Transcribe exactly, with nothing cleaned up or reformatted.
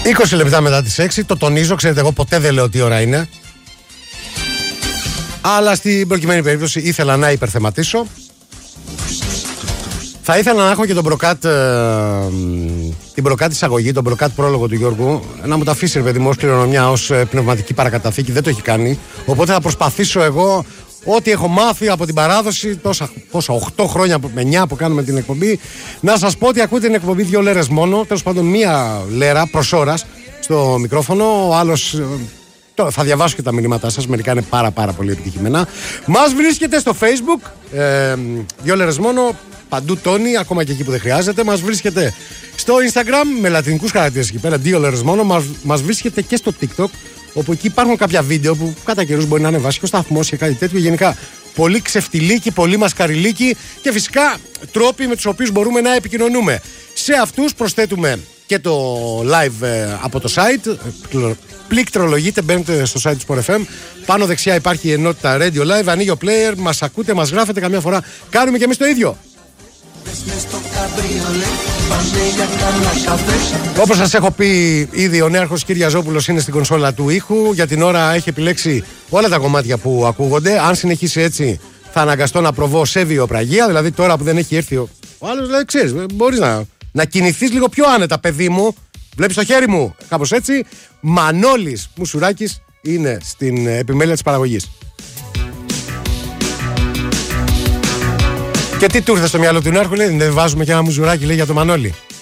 είκοσι λεπτά μετά τις έξι, το τονίζω, ξέρετε, εγώ ποτέ δεν λέω τι ώρα είναι. Αλλά στην προκειμένη περίπτωση ήθελα να υπερθεματίσω. Θα ήθελα να έχω και τον προκάτ, ε, την προκάτ εισαγωγή, τον προκάτ πρόλογο του Γιώργου, να μου τα αφήσει, ρε παιδί μου, ως κληρονομιά, ως πνευματική παρακαταθήκη. Δεν το έχει κάνει. Οπότε θα προσπαθήσω εγώ, ό,τι έχω μάθει από την παράδοση, τόσα, πόσα, οκτώ χρόνια, με εννιά που κάνουμε την εκπομπή, να σας πω ότι ακούτε την εκπομπή δύο λέρες μόνο. Τέλος πάντων, μία λέρα προς ώρας στο μικρόφωνο. Ο άλλος. Τώρα θα διαβάσω και τα μηνύματά σας, μερικά είναι πάρα πάρα πολύ επιτυχημένα. Μας βρίσκεται στο Facebook, ε, δύο λέρες μόνο, παντού Τόνι, ακόμα και εκεί που δεν χρειάζεται. Μας βρίσκεται στο Instagram με λατινικούς χαρακτήρες εκεί πέρα, δύο λέρες μόνο. Μας, μας βρίσκεται και στο TikTok, όπου εκεί υπάρχουν κάποια βίντεο που κατά καιρούς μπορεί να είναι βασικό σταθμός και κάτι τέτοιο. Γενικά πολύ ξεφτιλίκι, πολύ μασκαριλίκι και φυσικά τρόποι με τους οποίους μπορούμε να επικοινωνούμε. Σε αυτούς προσθέτουμε και το live ε, από το site. Πληκτρολογείτε, μπαίνετε στο site του Sport εφ εμ. Πάνω δεξιά υπάρχει η ενότητα Radio Live. Ανοίγει ο player, μας ακούτε, μας γράφετε. Καμιά φορά κάνουμε και εμείς το ίδιο. Όπως σας έχω πει ήδη, ο νέαρχος Κυριαζόπουλος είναι στην κονσόλα του ήχου. Για την ώρα έχει επιλέξει όλα τα κομμάτια που ακούγονται. Αν συνεχίσει έτσι, θα αναγκαστώ να προβώ σε βιοπραγία. Δηλαδή, τώρα που δεν έχει έρθει ο, ο άλλος, δηλαδή, ξέρεις, μπορείς να, να κινηθείς λίγο πιο άνετα, παιδί μου. Βλέπεις το χέρι μου, κάπως έτσι. Μανώλης Μουσουράκης είναι στην επιμέλεια της παραγωγής. Και τι του ήρθε στο μυαλό του νέαρχου, λέει, δεν βάζουμε και ένα μουζουράκι, λέει, για το Μανώλη.